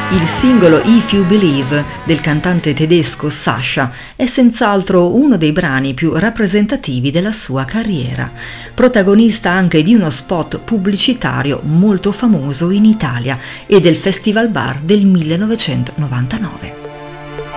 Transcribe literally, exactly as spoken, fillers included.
Il singolo If You Believe del cantante tedesco Sasha è senz'altro uno dei brani più rappresentativi della sua carriera, protagonista anche di uno spot pubblicitario molto famoso in Italia e del Festival Bar del millenovecentonovantanove.